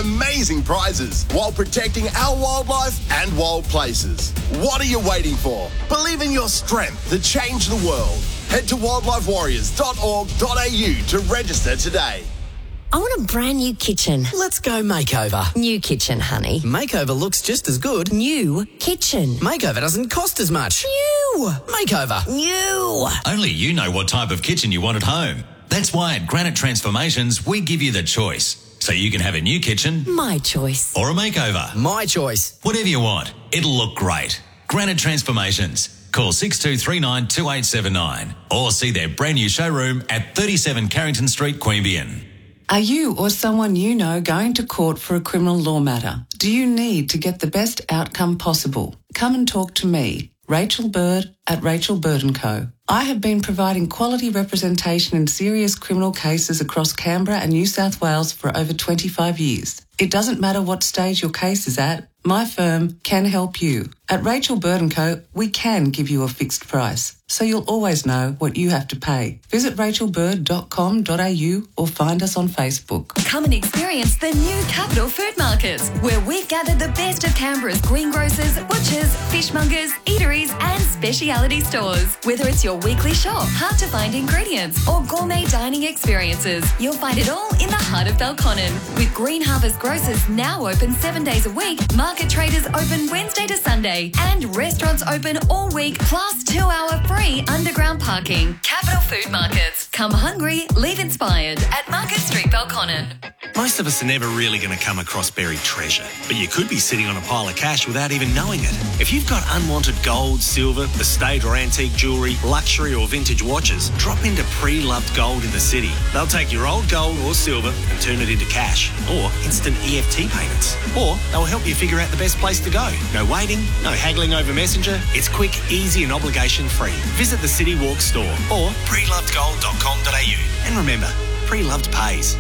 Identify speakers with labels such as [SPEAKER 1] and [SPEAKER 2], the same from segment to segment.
[SPEAKER 1] amazing prizes while protecting our wildlife and wild places. What are you waiting for? Believe in your strength to change the world. Head to wildlifewarriors.org.au to register today.
[SPEAKER 2] I want a brand new kitchen.
[SPEAKER 3] Let's go makeover.
[SPEAKER 2] New kitchen, honey.
[SPEAKER 3] Makeover looks just as good.
[SPEAKER 2] New kitchen.
[SPEAKER 3] Makeover doesn't cost as much.
[SPEAKER 2] New.
[SPEAKER 3] Makeover.
[SPEAKER 2] New.
[SPEAKER 4] Only you know what type of kitchen you want at home. That's why at Granite Transformations, we give you the choice. So you can have a new kitchen.
[SPEAKER 2] My choice.
[SPEAKER 4] Or a makeover.
[SPEAKER 3] My choice.
[SPEAKER 4] Whatever you want. It'll look great. Granite Transformations. Call 6239 2879 or see their brand new showroom at 37 Carrington Street, Queanbeyan.
[SPEAKER 5] Are you or someone you know going to court for a criminal law matter? Do you need to get the best outcome possible? Come and talk to me, Rachel Bird at Rachel Bird & Co. I have been providing quality representation in serious criminal cases across Canberra and New South Wales for over 25 years. It doesn't matter what stage your case is at, my firm can help you. At Rachel Bird & Co, we can give you a fixed price, so you'll always know what you have to pay. Visit rachelbird.com.au or find us on Facebook.
[SPEAKER 6] Come and experience the new Capital Food Market, where we've gathered the best of Canberra's greengrocers, butchers, fishmongers, eateries and speciality stores. Whether it's your weekly shop, hard-to-find ingredients or gourmet dining experiences, you'll find it all in the heart of Belconnen. With Green Harvest Grocers now open 7 days a week, market traders open Wednesday to Sunday, and restaurants open all week, plus 2-hour free underground parking. Capital Food Markets. Come hungry, leave inspired at Market Street, Belconnen.
[SPEAKER 7] Most of us are never really going to come across buried treasure, but you could be sitting on a pile of cash without even knowing it. If you've got unwanted gold, silver, estate or antique jewellery, luxury or vintage watches, drop into Pre-Loved Gold in the city. They'll take your old gold or silver and turn it into cash or instant EFT payments. Or they'll help you figure out the best place to go. No waiting, no haggling over Messenger. It's quick, easy and obligation-free. Visit the City Walk store or prelovedgold.com.au. And remember, Pre-Loved pays.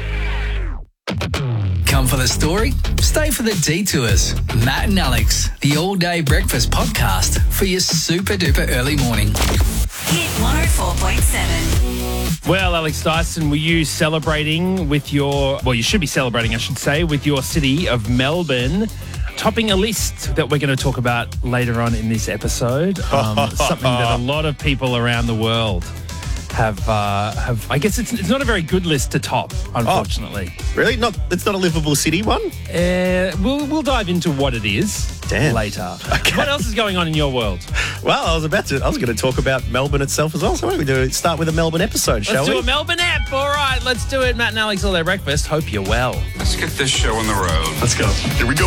[SPEAKER 8] Come for the story, stay for the detours. Matt and Alex, the all-day breakfast podcast for your super-duper early morning.
[SPEAKER 6] Hit 104.7.
[SPEAKER 9] Well, Alex Dyson, were you celebrating with your... Well, you should be celebrating, I should say, with your city of Melbourne, topping a list that we're going to talk about later on in this episode. Something that a lot of people around the world have I guess it's not a very good list to top, unfortunately.
[SPEAKER 10] Oh, really? It's not a livable city one?
[SPEAKER 9] We'll dive into what it is later. Okay. What else is going on in your world?
[SPEAKER 10] Well, I was going to talk about Melbourne itself as well. So why don't we start with a Melbourne episode, shall we?
[SPEAKER 9] Let's do a Melbourne ep. All right, let's do it. Matt and Alex, all their breakfast. Hope you're well.
[SPEAKER 11] Let's get this show on the road.
[SPEAKER 10] Let's go. Here we go.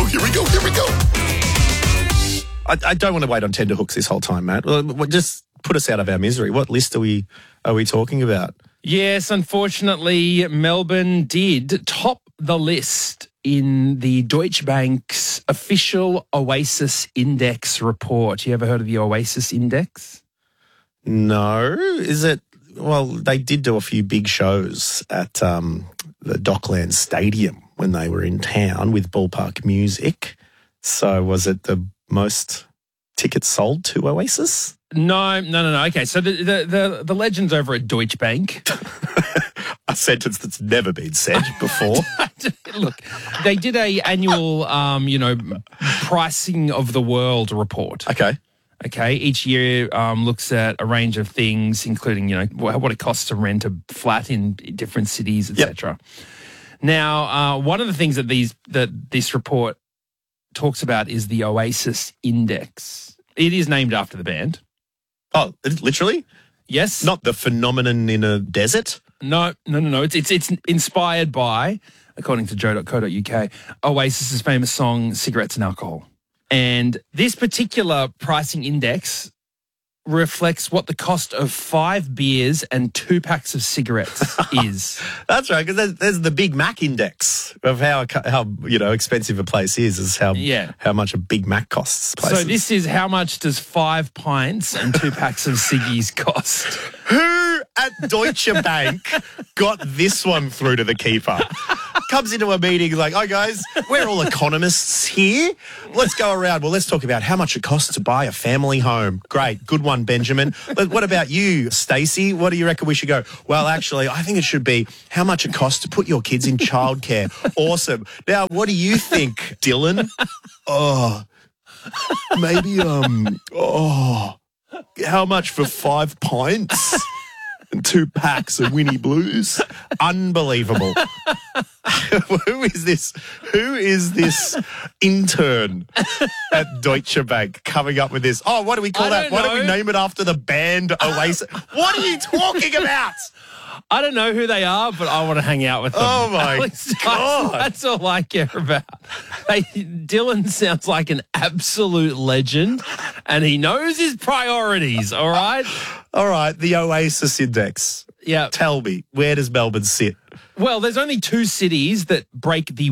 [SPEAKER 10] I don't want to wait on tenterhooks this whole time, Matt. Just put us out of our misery. What list are we talking about?
[SPEAKER 9] Yes, unfortunately, Melbourne did top the list in the Deutsche Bank's official Oasis Index report. You ever heard of the Oasis Index?
[SPEAKER 10] No. Is it... Well, they did do a few big shows at the Docklands Stadium when they were in town with ballpark music. So was it the most tickets sold to Oasis?
[SPEAKER 9] No. Okay, so the legends over at Deutsche Bank.
[SPEAKER 10] A sentence that's never been said before.
[SPEAKER 9] Look, they did a annual, pricing of the world report. Okay, each year looks at a range of things, including, what it costs to rent a flat in different cities, etc. Yep. Now, one of the things that this report talks about is the Oasis Index. It is named after the band.
[SPEAKER 10] Oh, literally?
[SPEAKER 9] Yes.
[SPEAKER 10] Not the phenomenon in a desert?
[SPEAKER 9] No. It's inspired by, according to joe.co.uk, Oasis's famous song, Cigarettes and Alcohol. And this particular pricing index reflects what the cost of 5 beers and 2 packs of cigarettes is.
[SPEAKER 10] That's right, because there's the Big Mac index of how expensive a place is how much a Big Mac costs places.
[SPEAKER 9] So this is how much does 5 pints and 2 packs of ciggies cost?
[SPEAKER 10] Who at Deutsche Bank got this one through to the keeper? comes into a meeting like, "Hi guys, we're all economists here. Let's go around. Well, let's talk about how much it costs to buy a family home." Great, good one, Benjamin. But what about you, Stacey? What do you reckon we should go? Well, actually, I think it should be how much it costs to put your kids in childcare. Awesome. Now, what do you think, Dylan? Oh, maybe how much for 5 pints? And 2 packs of Winnie Blues. Unbelievable. Who is this intern at Deutsche Bank coming up with this? Oh, what do we call that? Why don't we name it after the band Oasis? What are you talking about?
[SPEAKER 9] I don't know who they are, but I want to hang out with them.
[SPEAKER 10] Oh, my God.
[SPEAKER 9] That's all I care about. Dylan sounds like an absolute legend, and he knows his priorities, all right?
[SPEAKER 10] All right, the Oasis Index.
[SPEAKER 9] Yeah.
[SPEAKER 10] Tell me, where does Melbourne sit?
[SPEAKER 9] Well, there's only 2 cities that break the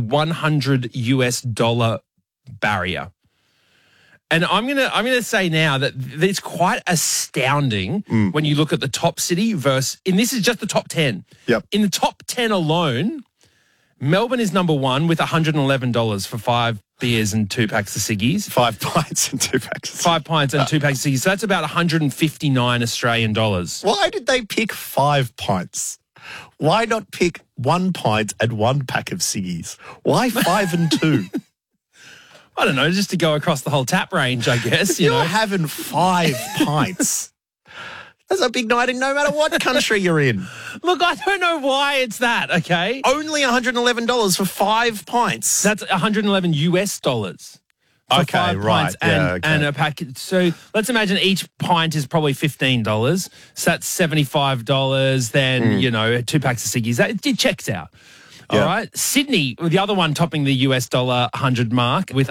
[SPEAKER 9] $100 barrier. And I'm gonna say now that it's quite astounding when you look at the top city versus, and this is just the top 10.
[SPEAKER 10] Yep.
[SPEAKER 9] In the top 10 alone, Melbourne is number 1 with $111 for 5 beers and 2 packs of ciggies.
[SPEAKER 10] 5 pints and 2 packs.
[SPEAKER 9] 5 pints and 2 packs of ciggies. So that's about 159 Australian dollars.
[SPEAKER 10] Why did they pick 5 pints? Why not pick 1 pint and 1 pack of ciggies? Why 5 and 2?
[SPEAKER 9] I don't know, just to go across the whole tap range, I guess.
[SPEAKER 10] You're having 5 pints. That's a big night in no matter what country you're in.
[SPEAKER 9] Look, I don't know why it's that, okay?
[SPEAKER 10] Only $111 for 5 pints.
[SPEAKER 9] That's $111 US dollars. For
[SPEAKER 10] okay,
[SPEAKER 9] 5
[SPEAKER 10] right.
[SPEAKER 9] pints and,
[SPEAKER 10] yeah,
[SPEAKER 9] and a packet. So let's imagine each pint is probably $15. So that's $75. Then, 2 packs of ciggies. It checks out. All right. Sydney, the other one topping the US dollar 100 mark with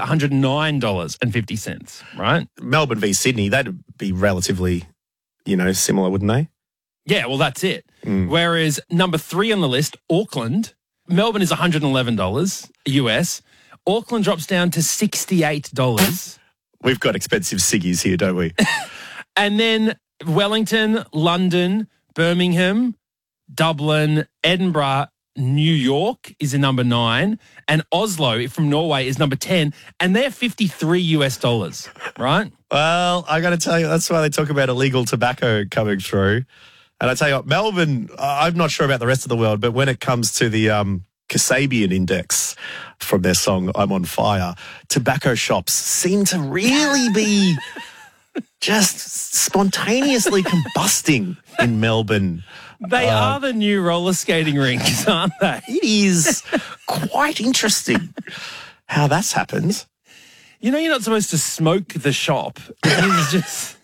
[SPEAKER 9] $109.50, right?
[SPEAKER 10] Melbourne v Sydney, that'd be relatively, similar, wouldn't they?
[SPEAKER 9] Yeah, well, that's it. Whereas number 3 on the list, Auckland, Melbourne is $111 US. Auckland drops down to $68.
[SPEAKER 10] We've got expensive ciggies here, don't we?
[SPEAKER 9] And then Wellington, London, Birmingham, Dublin, Edinburgh, New York is in number 9, and Oslo from Norway is number 10, and they're $53 US, right?
[SPEAKER 10] Well, I got to tell you, that's why they talk about illegal tobacco coming through. And I tell you what, Melbourne, I'm not sure about the rest of the world, but when it comes to the Kasabian Index from their song I'm on Fire, tobacco shops seem to really be just spontaneously combusting in Melbourne.
[SPEAKER 9] They are the new roller skating rinks, aren't they?
[SPEAKER 10] It is quite interesting how that's happened.
[SPEAKER 9] You're not supposed to smoke the shop. It's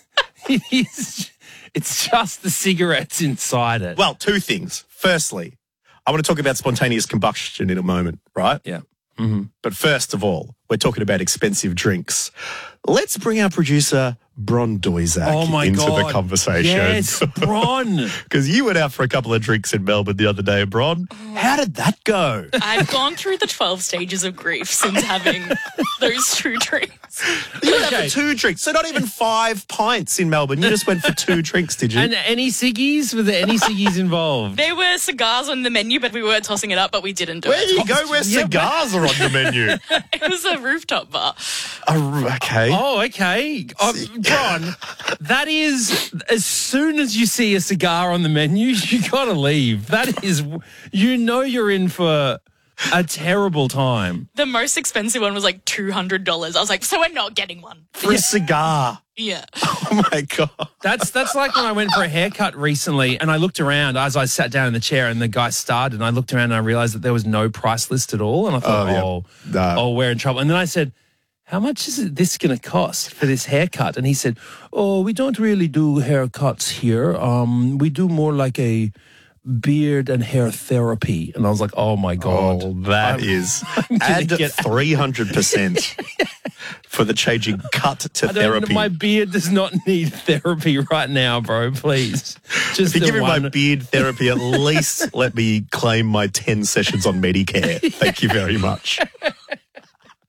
[SPEAKER 9] just the cigarettes inside it.
[SPEAKER 10] Well, 2 things. Firstly, I want to talk about spontaneous combustion in a moment, right?
[SPEAKER 9] Yeah.
[SPEAKER 10] Mm-hmm. But first of all, we're talking about expensive drinks. Let's bring our producer, Bron Doizak, into the conversation.
[SPEAKER 9] Yes, Bron.
[SPEAKER 10] Because you went out for a couple of drinks in Melbourne the other day, Bron. How did that go?
[SPEAKER 12] I've gone through the 12 stages of grief since having those 2 drinks.
[SPEAKER 10] You went out for 2 drinks, so not even 5 pints in Melbourne. You just went for 2 drinks, did you?
[SPEAKER 9] And any ciggies? Were there any ciggies involved?
[SPEAKER 12] There were cigars on the menu, but we were tossing it up, but we didn't do it.
[SPEAKER 10] Where do you go where cigars are on the menu?
[SPEAKER 12] It was a rooftop bar.
[SPEAKER 10] Okay.
[SPEAKER 9] Oh, okay. Bron, that is, as soon as you see a cigar on the menu, you got to leave. That is, you're in for a terrible time.
[SPEAKER 12] The most expensive one was like $200. I was like, so we're not getting one.
[SPEAKER 10] For a cigar?
[SPEAKER 12] Yeah.
[SPEAKER 10] Oh, my God.
[SPEAKER 9] That's like when I went for a haircut recently and I looked around as I sat down in the chair and the guy started and I looked around and I realized that there was no price list at all. And I thought, we're in trouble. And then I said, how much is this going to cost for this haircut? And he said, we don't really do haircuts here. We do more like a beard and hair therapy. And I was like, oh, my God.
[SPEAKER 10] Oh, that is add 300% for the changing cut to therapy.
[SPEAKER 9] My beard does not need therapy right now, bro. Please. Just
[SPEAKER 10] if you give me my beard therapy, at least let me claim my 10 sessions on Medicare. Thank you very much.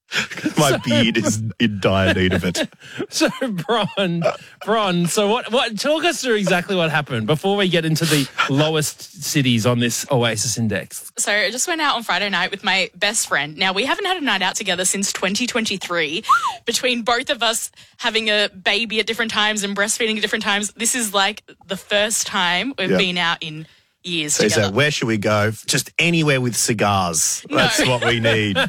[SPEAKER 10] My beard is in dire need of it.
[SPEAKER 9] So, Bron, so what? Talk us through exactly what happened before we get into the lowest cities on this Oasis Index.
[SPEAKER 12] So I just went out on Friday night with my best friend. Now, we haven't had a night out together since 2023. Between both of us having a baby at different times and breastfeeding at different times, this is like the first time we've been out in years
[SPEAKER 10] so
[SPEAKER 12] together.
[SPEAKER 10] where should we go? Just anywhere with cigars. That's what we need.